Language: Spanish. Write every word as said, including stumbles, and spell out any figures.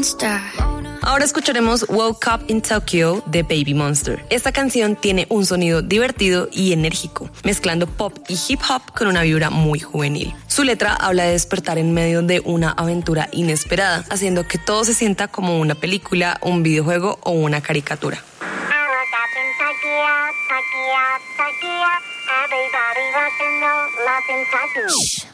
monster. Ahora escucharemos Woke Up in Tokyo de Baby Monster. Esta canción tiene un sonido divertido y enérgico, mezclando pop y hip hop con una vibra muy juvenil. Su letra habla de despertar en medio de una aventura inesperada, haciendo que todo se sienta como una película, un videojuego o una caricatura. Everybody wants to know, love in Tokyo.